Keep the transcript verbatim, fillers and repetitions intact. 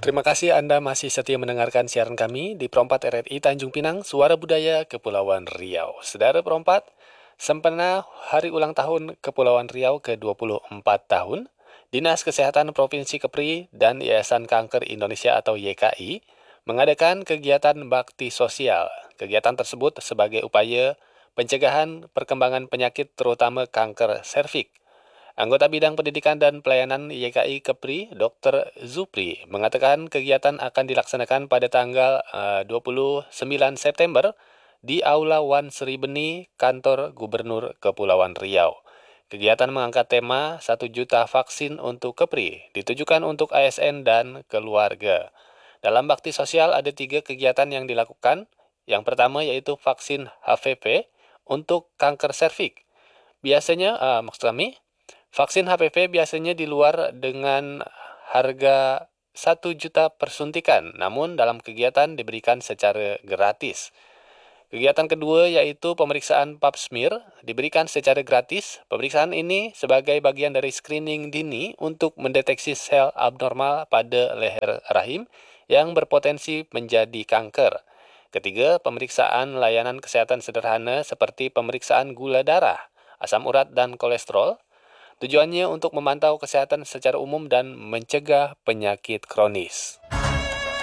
Terima kasih Anda masih setia mendengarkan siaran kami di Perompat R R I Tanjung Pinang, Suara Budaya Kepulauan Riau. Saudara Perompat, sempena Hari Ulang Tahun Kepulauan Riau ke dua puluh empat tahun, Dinas Kesehatan Provinsi Kepri dan Yayasan Kanker Indonesia atau Y K I mengadakan kegiatan bakti sosial. Kegiatan tersebut sebagai upaya pencegahan perkembangan penyakit terutama kanker serviks. Anggota Bidang Pendidikan dan Pelayanan Y K I Kepri, dokter Zupri, mengatakan kegiatan akan dilaksanakan pada tanggal uh, dua puluh sembilan September di Aula Wan Sri Beni, Kantor Gubernur Kepulauan Riau. Kegiatan mengangkat tema satu juta vaksin untuk Kepri, ditujukan untuk A S N dan keluarga. Dalam bakti sosial ada tiga kegiatan yang dilakukan. Yang pertama yaitu vaksin H P V untuk kanker serviks. Biasanya, uh, maksud kami, vaksin H P V biasanya di luar dengan harga satu juta per suntikan, namun dalam kegiatan diberikan secara gratis. Kegiatan kedua yaitu pemeriksaan pap smear diberikan secara gratis. Pemeriksaan ini sebagai bagian dari screening dini untuk mendeteksi sel abnormal pada leher rahim yang berpotensi menjadi kanker. Ketiga, pemeriksaan layanan kesehatan sederhana seperti pemeriksaan gula darah, asam urat, dan kolesterol. Tujuannya untuk memantau kesehatan secara umum dan mencegah penyakit kronis.